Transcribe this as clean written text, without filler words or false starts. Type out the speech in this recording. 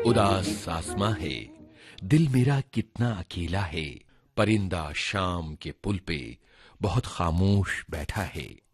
उदास आसमां है, दिल मेरा कितना अकेला है। परिंदा शाम के पुल पे बहुत खामोश बैठा है।